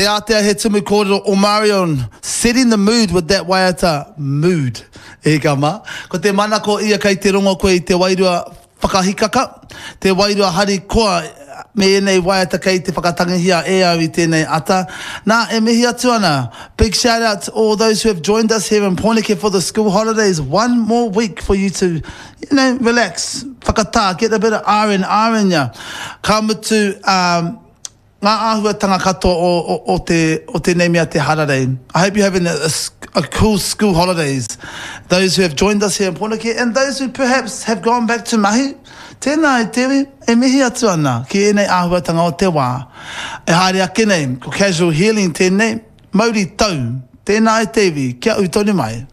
Te Atea he tumu kōrero o Marion, setting the mood with that waiata mood. E kama. Ko te mana ko ia kai te rongo koe i te wairua whakahikaka, te wairua hari koa me enei waiata kei te whakatangihia e au I tēnei ata. Nā, e mihi atu ana. Big shout out to all those who have joined us here in Pōneke for the school holidays. One more week for you to, relax, whakatā, get a bit of R in ya. Ka mutu, ngā āhuatanga katoa o te mea te hararei. I hope you're having a cool school holidays. Those who have joined us here in Pōneke and those who perhaps have gone back to mahi. Tēnā e tewe, e mihi atu ana ki enei āhuatanga o te wā. E haere ake nei, ko Casual Healing tēnei, mauri tau. Tēnā e tewe, kia utoni mai.